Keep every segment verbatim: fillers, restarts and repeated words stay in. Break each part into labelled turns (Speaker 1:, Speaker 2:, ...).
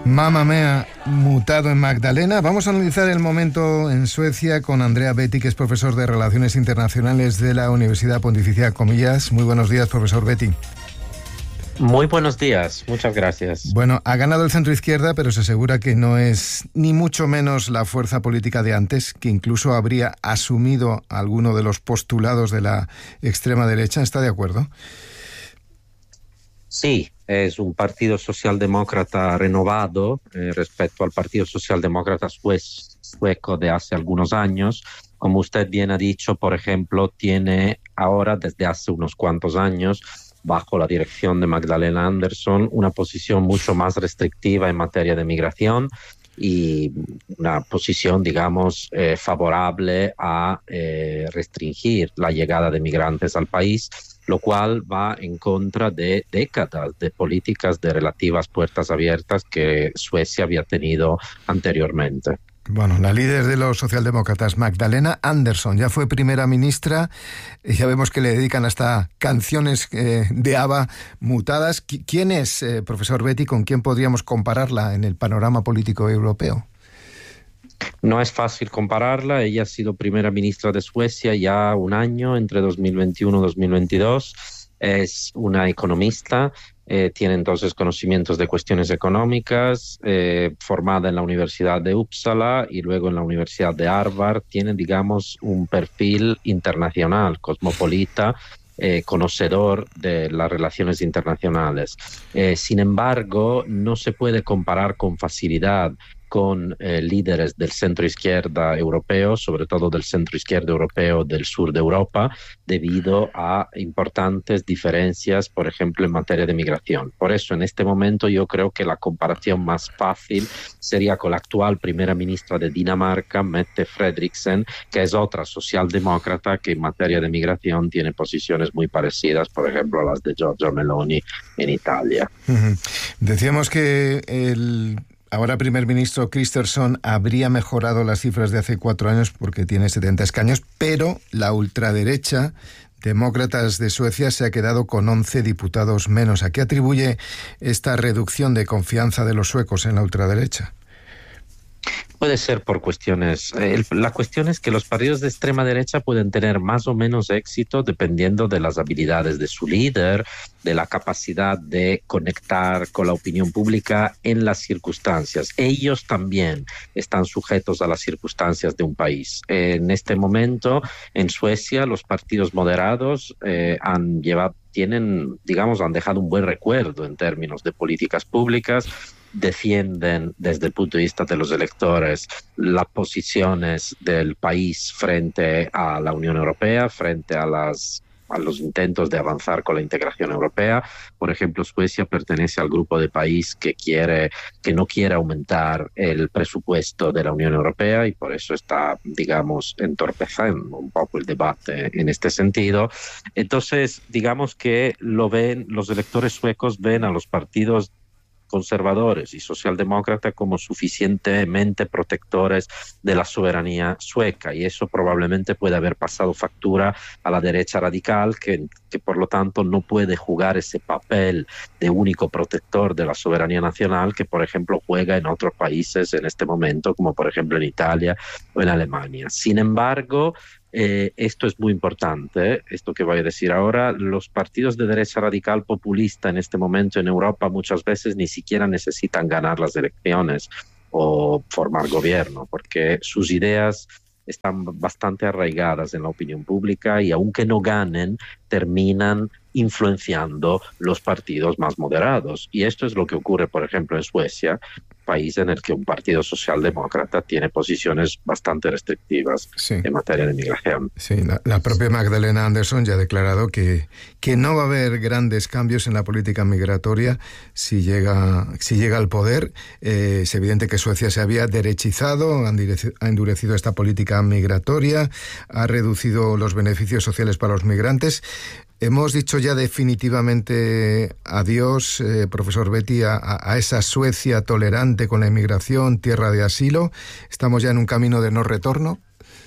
Speaker 1: Mamma mía, mutado en Magdalena. Vamos a analizar el momento en Suecia con Andrea Betti, que es profesor de Relaciones Internacionales de la Universidad Pontificia Comillas. Muy buenos días, profesor Betti.
Speaker 2: Muy buenos días, muchas gracias.
Speaker 1: Bueno, ha ganado el centro izquierda, pero se asegura que no es ni mucho menos la fuerza política de antes, que incluso habría asumido alguno de los postulados de la extrema derecha. ¿Está de acuerdo?
Speaker 2: Sí, es un partido socialdemócrata renovado eh, respecto al partido socialdemócrata suez, sueco de hace algunos años. Como usted bien ha dicho, por ejemplo, tiene ahora, desde hace unos cuantos años, bajo la dirección de Magdalena Andersson, una posición mucho más restrictiva en materia de migración y una posición, digamos, eh, favorable a eh, restringir la llegada de migrantes al país, lo cual va en contra de décadas de políticas de relativas puertas abiertas que Suecia había tenido anteriormente.
Speaker 1: Bueno, la líder de los socialdemócratas, Magdalena Andersson, ya fue primera ministra, ya vemos que le dedican hasta canciones eh, de ABBA mutadas. ¿Quién es, eh, profesor Betti, con quién podríamos compararla en el panorama político europeo?
Speaker 2: No es fácil compararla. Ella ha sido primera ministra de Suecia ya un año, entre dos mil veintiuno y dos mil veintidós. Es una economista, eh, tiene entonces conocimientos de cuestiones económicas, eh, formada en la Universidad de Uppsala y luego en la Universidad de Harvard. Tiene, digamos, un perfil internacional, cosmopolita, Eh, conocedor de las relaciones internacionales. Eh, sin embargo, no se puede comparar con facilidad con eh, líderes del centro izquierda europeo, sobre todo del centro izquierda europeo del sur de Europa, debido a importantes diferencias, por ejemplo, en materia de migración. Por eso, en este momento, yo creo que la comparación más fácil sería con la actual primera ministra de Dinamarca, Mette Frederiksen, que es otra socialdemócrata que en materia de migración tiene posiciones muy parecidas, por ejemplo, a las de Giorgia Meloni en Italia.
Speaker 1: Uh-huh. Decíamos que el ahora primer ministro Kristersson habría mejorado las cifras de hace cuatro años porque tiene setenta escaños, pero la ultraderecha Demócratas de Suecia se ha quedado con once diputados menos. ¿A qué atribuye esta reducción de confianza de los suecos en la ultraderecha?
Speaker 2: Puede ser por cuestiones... Eh, la cuestión es que los partidos de extrema derecha pueden tener más o menos éxito dependiendo de las habilidades de su líder, de la capacidad de conectar con la opinión pública en las circunstancias. Ellos también están sujetos a las circunstancias de un país. En este momento, en Suecia, los partidos moderados eh, han llevado, tienen, digamos, han dejado un buen recuerdo en términos de políticas públicas. Defienden desde el punto de vista de los electores las posiciones del país frente a la Unión Europea, frente a las a los intentos de avanzar con la integración europea. Por ejemplo, Suecia pertenece al grupo de países que quiere, que no quiere aumentar el presupuesto de la Unión Europea y por eso está, digamos, entorpeciendo un poco el debate en este sentido. Entonces, digamos que lo ven, los electores suecos ven a los partidos conservadores y socialdemócratas como suficientemente protectores de la soberanía sueca, y eso probablemente puede haber pasado factura a la derecha radical que, que por lo tanto no puede jugar ese papel de único protector de la soberanía nacional que por ejemplo juega en otros países en este momento, como por ejemplo en Italia o en Alemania. Sin embargo, Eh, esto es muy importante, esto que voy a decir ahora. Los partidos de derecha radical populista en este momento en Europa muchas veces ni siquiera necesitan ganar las elecciones o formar gobierno, porque sus ideas están bastante arraigadas en la opinión pública y aunque no ganen, terminan influenciando los partidos más moderados. Y esto es lo que ocurre, por ejemplo, en Suecia, país en el que un partido socialdemócrata tiene posiciones bastante restrictivas sí. en materia de migración.
Speaker 1: Sí, la, la propia Magdalena Andersson ya ha declarado que, que no va a haber grandes cambios en la política migratoria si llega, si llega al poder. Eh, es evidente que Suecia se había derechizado, ha endurecido esta política migratoria, ha reducido los beneficios sociales para los migrantes. Hemos dicho ya definitivamente adiós, eh, profesor Betti, a, a esa Suecia tolerante con la inmigración, tierra de asilo. ¿Estamos ya en un camino de no retorno?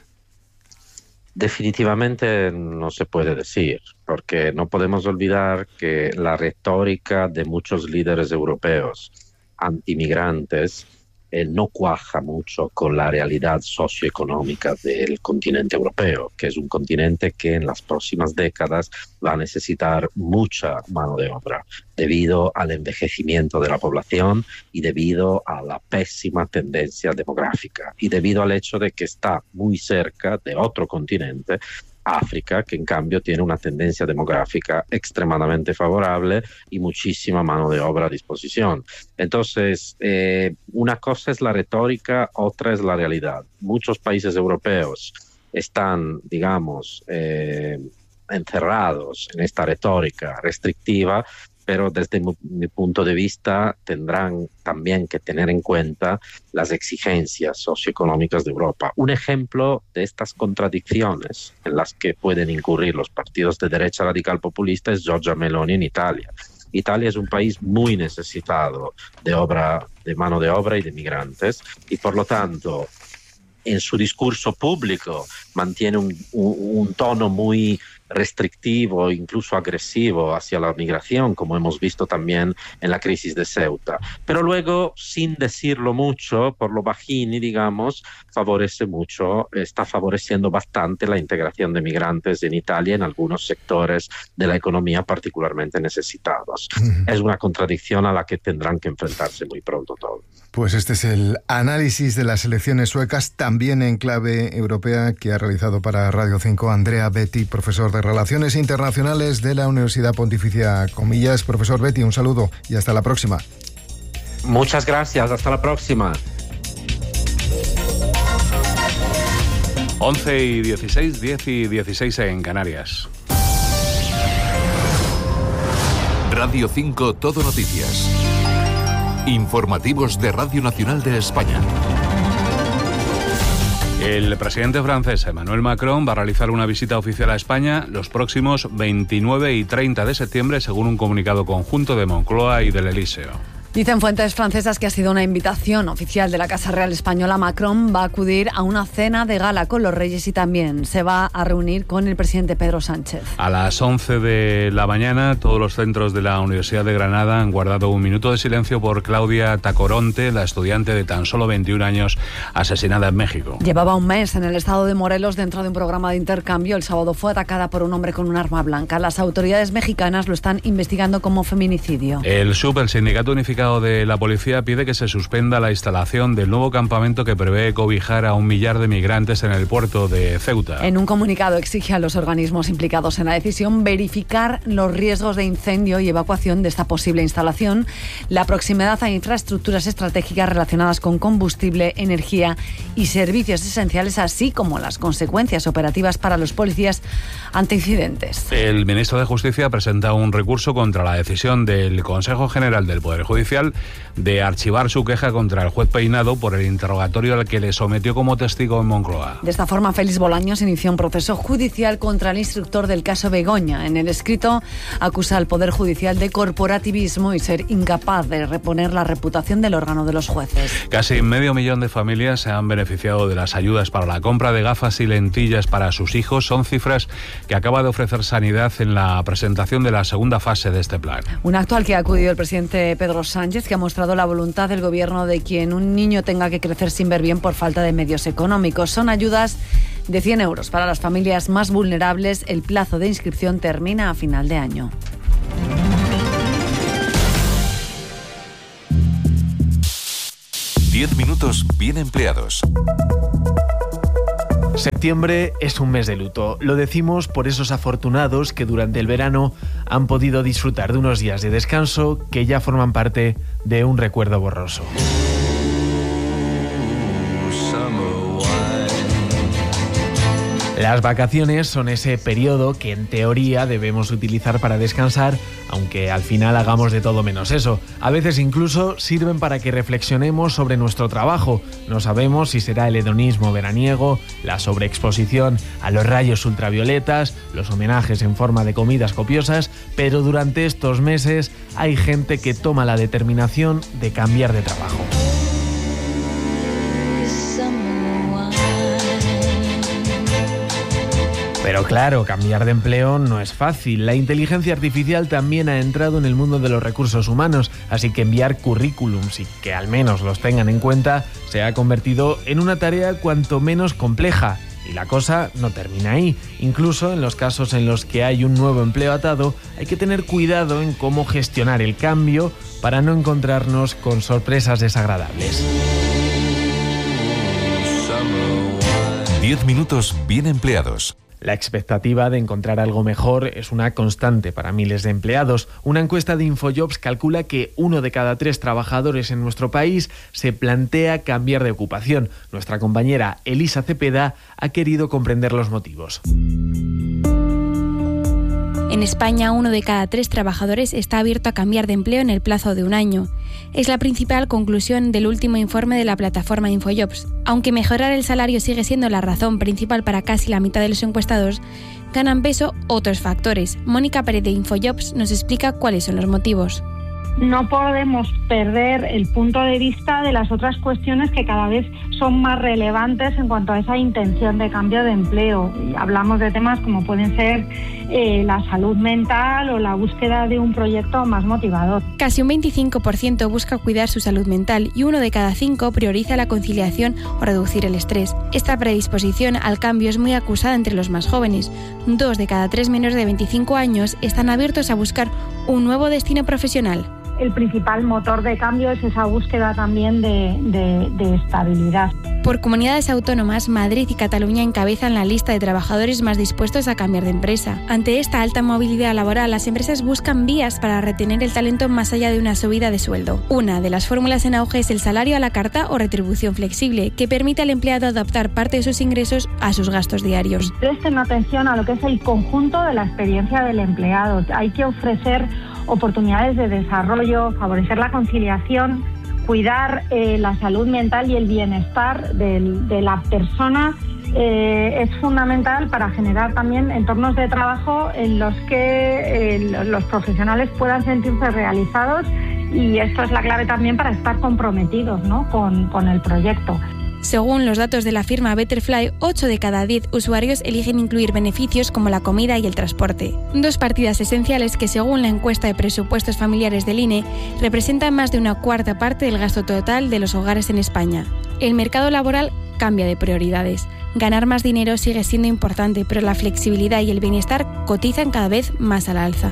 Speaker 2: Definitivamente no se puede decir, porque no podemos olvidar que la retórica de muchos líderes europeos antimigrantes eh, no cuaja mucho con la realidad socioeconómica del continente europeo, que es un continente que en las próximas décadas va a necesitar mucha mano de obra debido al envejecimiento de la población y debido a la pésima tendencia demográfica y debido al hecho de que está muy cerca de otro continente, África, que en cambio tiene una tendencia demográfica extremadamente favorable y muchísima mano de obra a disposición. Entonces, eh, una cosa es la retórica, otra es la realidad. Muchos países europeos están, digamos, eh, encerrados en esta retórica restrictiva, pero desde mi, mi punto de vista tendrán también que tener en cuenta las exigencias socioeconómicas de Europa. Un ejemplo de estas contradicciones en las que pueden incurrir los partidos de derecha radical populista es Giorgia Meloni en Italia. Italia es un país muy necesitado de obra, de mano de obra y de migrantes, y por lo tanto en su discurso público mantiene un, un, un tono muy restrictivo, incluso agresivo hacia la migración, como hemos visto también en la crisis de Ceuta. Pero luego, sin decirlo mucho, por lo bajini, digamos, favorece mucho, está favoreciendo bastante la integración de migrantes en Italia en algunos sectores de la economía particularmente necesitados. Uh-huh. Es una contradicción a la que tendrán que enfrentarse muy pronto todos.
Speaker 1: Pues este es el análisis de las elecciones suecas, también en clave europea, que ha realizado para Radio cinco Andrea Betti, profesor de Relaciones Internacionales de la Universidad Pontificia Comillas. Profesor Betti, un saludo y hasta la próxima.
Speaker 2: Muchas gracias, hasta la próxima.
Speaker 3: once y dieciséis, diez y dieciséis en Canarias.
Speaker 4: Radio cinco Todo Noticias. Informativos de Radio Nacional de España.
Speaker 3: El presidente francés Emmanuel Macron va a realizar una visita oficial a España los próximos veintinueve y treinta de septiembre, según un comunicado conjunto de Moncloa y del Elíseo.
Speaker 5: Dicen fuentes francesas que ha sido una invitación oficial de la Casa Real Española. Macron va a acudir a una cena de gala con los reyes y también se va a reunir con el presidente Pedro Sánchez.
Speaker 3: A las once de la mañana, todos los centros de la Universidad de Granada han guardado un minuto de silencio por Claudia Tacoronte, la estudiante de tan solo veintiún años asesinada en México.
Speaker 5: Llevaba un mes en el estado de Morelos dentro de un programa de intercambio. El sábado fue atacada por un hombre con un arma blanca. Las autoridades mexicanas lo están investigando como feminicidio.
Speaker 3: El S U P, el Sindicato Unificado de la Policía, pide que se suspenda la instalación del nuevo campamento que prevé cobijar a un millar de migrantes en el puerto de Ceuta.
Speaker 5: En un comunicado exige a los organismos implicados en la decisión verificar los riesgos de incendio y evacuación de esta posible instalación, la proximidad a infraestructuras estratégicas relacionadas con combustible, energía y servicios esenciales, así como las consecuencias operativas para los policías ante incidentes.
Speaker 3: El ministro de Justicia presenta un recurso contra la decisión del Consejo General del Poder Judicial de archivar su queja contra el juez Peinado por el interrogatorio al que le sometió como testigo en Moncloa.
Speaker 5: De esta forma, Félix Bolaños inició un proceso judicial contra el instructor del caso Begoña. En el escrito acusa al Poder Judicial de corporativismo y ser incapaz de reponer la reputación del órgano de los jueces.
Speaker 3: Casi medio millón de familias se han beneficiado de las ayudas para la compra de gafas y lentillas para sus hijos. Son cifras que acaba de ofrecer Sanidad en la presentación de la segunda fase de este plan.
Speaker 5: Un acto al que ha acudido el presidente Pedro Sánchez, que ha mostrado la voluntad del gobierno de que un niño tenga que crecer sin ver bien por falta de medios económicos. Son ayudas de cien euros para las familias más vulnerables. El plazo de inscripción termina a final de año.
Speaker 4: Diez minutos bien empleados.
Speaker 6: Septiembre es un mes de luto. Lo decimos por esos afortunados que durante el verano han podido disfrutar de unos días de descanso que ya forman parte de un recuerdo borroso. Las vacaciones son ese periodo que en teoría debemos utilizar para descansar, aunque al final hagamos de todo menos eso. A veces incluso sirven para que reflexionemos sobre nuestro trabajo. No sabemos si será el hedonismo veraniego, la sobreexposición a los rayos ultravioletas, los homenajes en forma de comidas copiosas, pero durante estos meses hay gente que toma la determinación de cambiar de trabajo. Pero claro, cambiar de empleo no es fácil. La inteligencia artificial también ha entrado en el mundo de los recursos humanos, así que enviar currículums y que al menos los tengan en cuenta se ha convertido en una tarea cuanto menos compleja. Y la cosa no termina ahí. Incluso en los casos en los que hay un nuevo empleo atado, hay que tener cuidado en cómo gestionar el cambio para no encontrarnos con sorpresas desagradables.
Speaker 4: Diez minutos bien empleados.
Speaker 6: La expectativa de encontrar algo mejor es una constante para miles de empleados. Una encuesta de InfoJobs calcula que uno de cada tres trabajadores en nuestro país se plantea cambiar de ocupación. Nuestra compañera Elisa Cepeda ha querido comprender los motivos.
Speaker 7: En España, uno de cada tres trabajadores está abierto a cambiar de empleo en el plazo de un año. Es la principal conclusión del último informe de la plataforma InfoJobs. Aunque mejorar el salario sigue siendo la razón principal para casi la mitad de los encuestados, ganan peso otros factores. Mónica Pérez de InfoJobs nos explica cuáles son los motivos.
Speaker 8: No podemos perder el punto de vista de las otras cuestiones que cada vez son más relevantes en cuanto a esa intención de cambio de empleo. Y hablamos de temas como pueden ser eh, la salud mental o la búsqueda de un proyecto más motivador.
Speaker 7: Casi un veinticinco por ciento busca cuidar su salud mental y uno de cada cinco prioriza la conciliación o reducir el estrés. Esta predisposición al cambio es muy acusada entre los más jóvenes. Dos de cada tres menores de veinticinco años están abiertos a buscar un nuevo destino profesional.
Speaker 8: El principal motor de cambio es esa búsqueda también de, de, de estabilidad.
Speaker 7: Por comunidades autónomas, Madrid y Cataluña encabezan la lista de trabajadores más dispuestos a cambiar de empresa. Ante esta alta movilidad laboral, las empresas buscan vías para retener el talento más allá de una subida de sueldo. Una de las fórmulas en auge es el salario a la carta o retribución flexible, que permite al empleado adaptar parte de sus ingresos a sus gastos diarios.
Speaker 8: Presten atención a lo que es el conjunto de la experiencia del empleado. Hay que ofrecer oportunidades de desarrollo, favorecer la conciliación, cuidar eh, la salud mental y el bienestar del, de la persona. Eh, es fundamental para generar también entornos de trabajo en los que eh, los profesionales puedan sentirse realizados, y esto es la clave también para estar comprometidos, ¿no?, con, con el proyecto.
Speaker 7: Según los datos de la firma Betterfly, ocho de cada diez usuarios eligen incluir beneficios como la comida y el transporte. Dos partidas esenciales que, según la encuesta de presupuestos familiares del I N E, representan más de una cuarta parte del gasto total de los hogares en España. El mercado laboral cambia de prioridades. Ganar más dinero sigue siendo importante, pero la flexibilidad y el bienestar cotizan cada vez más al alza.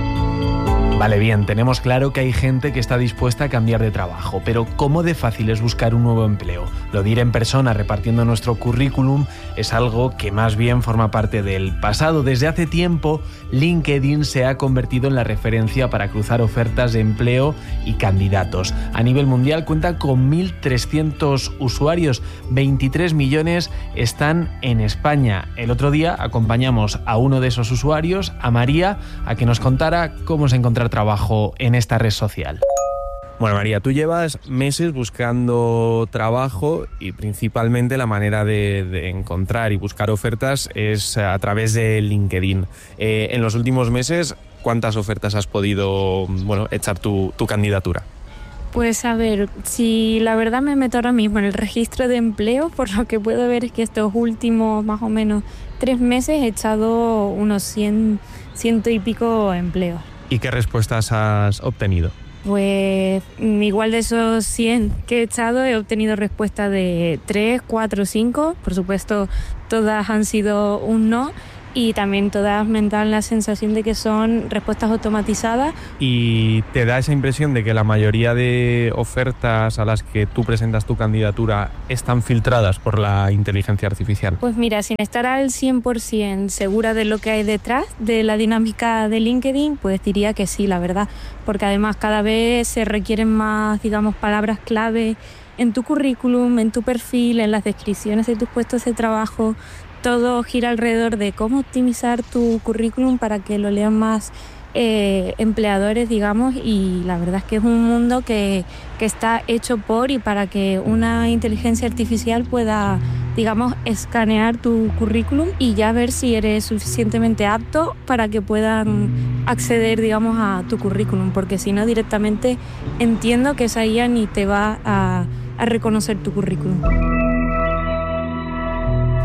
Speaker 6: Vale, bien, tenemos claro que hay gente que está dispuesta a cambiar de trabajo, pero ¿cómo de fácil es buscar un nuevo empleo? Lo de ir en persona repartiendo nuestro currículum es algo que más bien forma parte del pasado. Desde hace tiempo, LinkedIn se ha convertido en la referencia para cruzar ofertas de empleo y candidatos. A nivel mundial cuenta con mil trescientos usuarios, veintitrés millones están en España. El otro día acompañamos a uno de esos usuarios, a María, a que nos contara cómo se encontraba trabajo en esta red social.
Speaker 9: Bueno, María, tú llevas meses buscando trabajo y principalmente la manera de, de encontrar y buscar ofertas es a través de LinkedIn. Eh, en los últimos meses, ¿cuántas ofertas has podido, bueno, echar tu, tu candidatura?
Speaker 10: Pues a ver, si la verdad me meto ahora mismo en el registro de empleo, por lo que puedo ver es que estos últimos más o menos tres meses he echado unos cien, ciento y pico empleos.
Speaker 9: ¿Y qué respuestas has obtenido?
Speaker 10: Pues igual de esos cien que he echado he obtenido respuestas de tres, cuatro, cinco. Por supuesto, todas han sido un no, y también todas me dan la sensación de que son respuestas automatizadas.
Speaker 9: ¿Y te da esa impresión de que la mayoría de ofertas a las que tú presentas tu candidatura están filtradas por la inteligencia artificial?
Speaker 10: Pues mira, sin estar al cien por ciento segura de lo que hay detrás de la dinámica de LinkedIn, pues diría que sí, la verdad, porque además cada vez se requieren más, digamos, palabras clave en tu currículum, en tu perfil, en las descripciones de tus puestos de trabajo. Todo gira alrededor de cómo optimizar tu currículum para que lo lean más eh, empleadores, digamos, y la verdad es que es un mundo que, que está hecho por y para que una inteligencia artificial pueda, digamos, escanear tu currículum y ya ver si eres suficientemente apto para que puedan acceder, digamos, a tu currículum, porque si no, directamente entiendo que esa I A ni te va a, a reconocer tu currículum.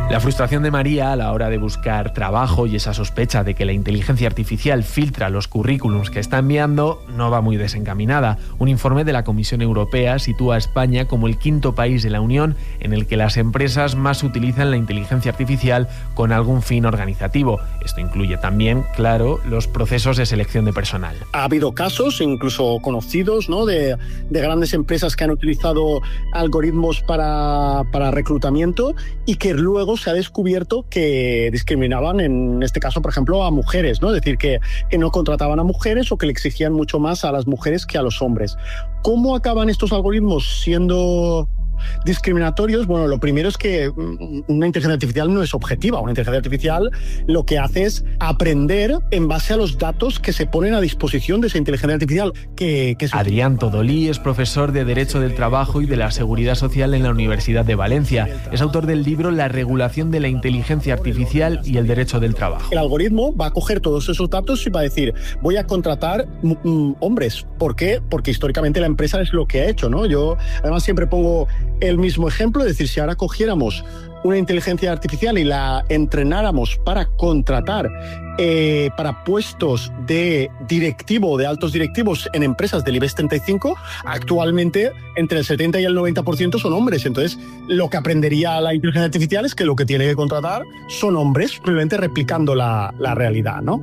Speaker 6: La frustración de María a la hora de buscar trabajo y esa sospecha de que la inteligencia artificial filtra los currículums que está enviando no va muy desencaminada. Un informe de la Comisión Europea sitúa a España como el quinto país de la Unión en el que las empresas más utilizan la inteligencia artificial con algún fin organizativo. Esto incluye también, claro, los procesos de selección de personal.
Speaker 11: Ha habido casos, incluso conocidos, ¿no?, de, de grandes empresas que han utilizado algoritmos para, para reclutamiento y que luego se ha descubierto que discriminaban, en este caso, por ejemplo, a mujeres, ¿no? Es decir, que, que no contrataban a mujeres o que le exigían mucho más a las mujeres que a los hombres. ¿Cómo acaban estos algoritmos siendo discriminatorios? Bueno, lo primero es que una inteligencia artificial no es objetiva. Una inteligencia artificial lo que hace es aprender en base a los datos que se ponen a disposición de esa inteligencia artificial. Que, que es...
Speaker 6: Adrián Todolí es profesor de Derecho del Trabajo y de la Seguridad Social en la Universidad de Valencia. Es autor del libro La regulación de la inteligencia artificial y el derecho del trabajo.
Speaker 11: El algoritmo va a coger todos esos datos y va a decir, voy a contratar mm, hombres. ¿Por qué? Porque históricamente la empresa es lo que ha hecho, ¿no? Yo además siempre pongo el mismo ejemplo, es decir, si ahora cogiéramos una inteligencia artificial y la entrenáramos para contratar eh, para puestos de directivo, de altos directivos en empresas del IBEX treinta y cinco, actualmente entre el setenta y el noventa por ciento son hombres. Entonces, lo que aprendería la inteligencia artificial es que lo que tiene que contratar son hombres, simplemente replicando la, la realidad, ¿no?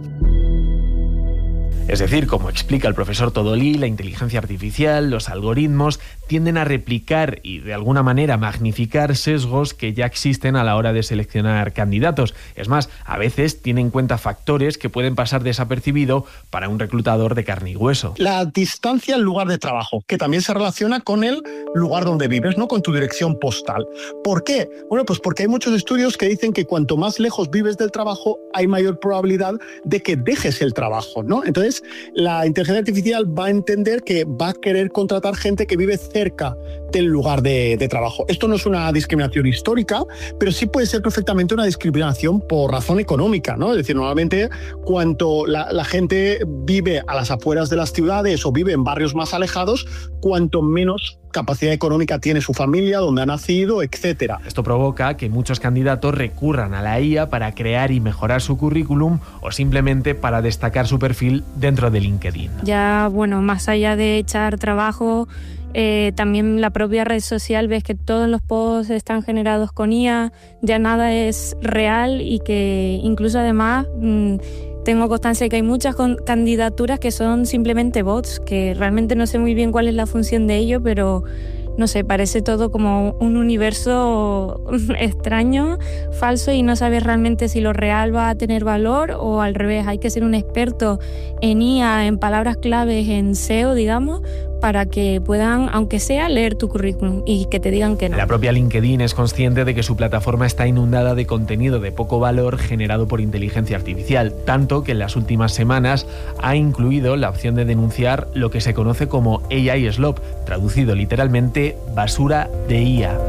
Speaker 6: Es decir, como explica el profesor Todolí, la inteligencia artificial, los algoritmos tienden a replicar y de alguna manera magnificar sesgos que ya existen a la hora de seleccionar candidatos. Es más, a veces tiene en cuenta factores que pueden pasar desapercibido para un reclutador de carne y hueso.
Speaker 11: La distancia al lugar de trabajo, que también se relaciona con el lugar donde vives, ¿no?, con tu dirección postal. ¿Por qué? Bueno, pues porque hay muchos estudios que dicen que cuanto más lejos vives del trabajo, hay mayor probabilidad de que dejes el trabajo, ¿no? Entonces, la inteligencia artificial va a entender que va a querer contratar gente que vive cerca del lugar de, de trabajo. Esto no es una discriminación histórica, pero sí puede ser perfectamente una discriminación por razón económica, ¿no? Es decir, normalmente cuanto la, la gente vive a las afueras de las ciudades o vive en barrios más alejados, cuanto menos capacidad económica tiene su familia, donde ha nacido, etcétera.
Speaker 6: Esto provoca que muchos candidatos recurran a la I A para crear y mejorar su currículum o simplemente para destacar su perfil dentro de LinkedIn.
Speaker 10: Ya, bueno, más allá de echar trabajo, eh, también la propia red social, ves que todos los posts están generados con I A, ya nada es real y que incluso además mmm, tengo constancia de que hay muchas candidaturas que son simplemente bots, que realmente no sé muy bien cuál es la función de ello, pero no sé, parece todo como un universo extraño, falso, y no sabes realmente si lo real va a tener valor o al revés. Hay que ser un experto en I A, en palabras claves, en S E O, digamos, para que puedan, aunque sea, leer tu currículum y que te digan que no.
Speaker 6: La propia LinkedIn es consciente de que su plataforma está inundada de contenido de poco valor generado por inteligencia artificial, tanto que en las últimas semanas ha incluido la opción de denunciar lo que se conoce como A I Slop, traducido literalmente basura de I A.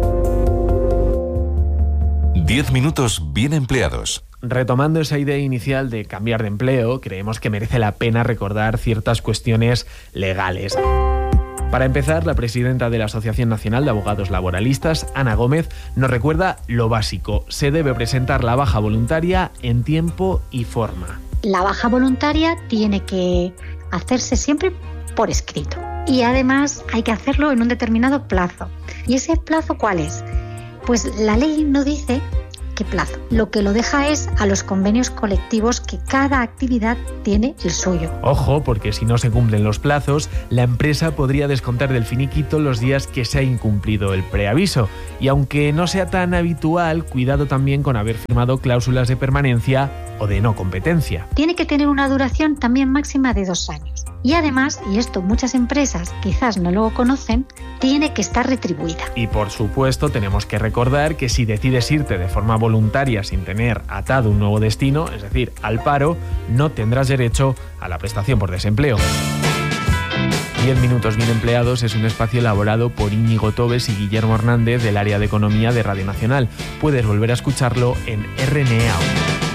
Speaker 4: Diez minutos bien empleados.
Speaker 6: Retomando esa idea inicial de cambiar de empleo, creemos que merece la pena recordar ciertas cuestiones legales. Para empezar, la presidenta de la Asociación Nacional de Abogados Laboralistas, Ana Gómez, nos recuerda lo básico. Se debe presentar la baja voluntaria en tiempo y forma.
Speaker 12: La baja voluntaria tiene que hacerse siempre por escrito. Y además hay que hacerlo en un determinado plazo. ¿Y ese plazo cuál es? Pues la ley no dice qué plazo. Lo que lo deja es a los convenios colectivos, que cada actividad tiene el suyo.
Speaker 6: Ojo, porque si no se cumplen los plazos, la empresa podría descontar del finiquito los días que se ha incumplido el preaviso. Y aunque no sea tan habitual, cuidado también con haber firmado cláusulas de permanencia o de no competencia.
Speaker 12: Tiene que tener una duración también máxima de dos años. Y además, y esto muchas empresas quizás no lo conocen, tiene que estar retribuida.
Speaker 6: Y por supuesto tenemos que recordar que si decides irte de forma voluntaria sin tener atado un nuevo destino, es decir, al paro, no tendrás derecho a la prestación por desempleo. Diez minutos bien empleados es un espacio elaborado por Íñigo Tobes y Guillermo Hernández del área de Economía de Radio Nacional. Puedes volver a escucharlo en R N A.